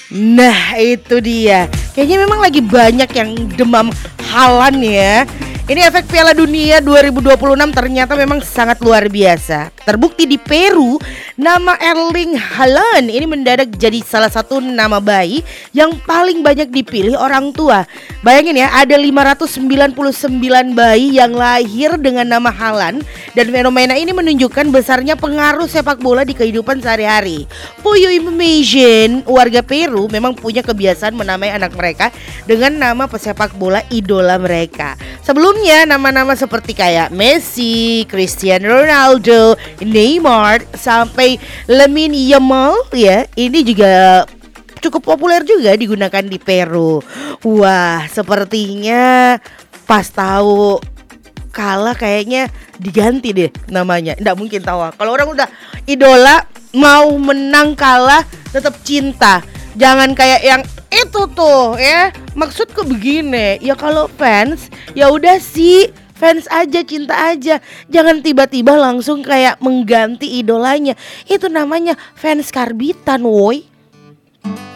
Nah itu dia. Kayaknya memang lagi banyak yang demam Haaland ya. Ini efek Piala Dunia 2026 ternyata memang sangat luar biasa. Terbukti di Peru, nama Erling Haaland ini mendadak jadi salah satu nama bayi yang paling banyak dipilih orang tua. Bayangin ya, ada 599 bayi yang lahir dengan nama Haaland. Dan fenomena ini menunjukkan besarnya pengaruh sepak bola di kehidupan sehari-hari. For you imagine, warga Peru memang punya kebiasaan menamai anak mereka dengan nama pesepak bola idola mereka. Sebelumnya nama-nama seperti kayak Messi, Cristiano Ronaldo, Neymar sampai Lamine Yamal ya, ini juga cukup populer juga digunakan di Peru. Wah, sepertinya pas tahu kalah kayaknya diganti deh namanya. Nggak mungkin tahu. Kalau orang udah idola mau menang kalah tetap cinta. Jangan kayak yang itu tuh ya. Maksudku begini, ya kalau fans ya udah sih fans aja, cinta aja. Jangan tiba-tiba langsung kayak mengganti idolanya. Itu namanya fans karbitan, woi.